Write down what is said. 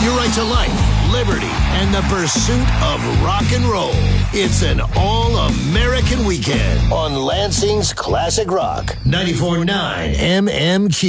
your right to life, liberty, and the pursuit of rock and roll. It's an all-American weekend on Lansing's Classic Rock 94.9 MMQ.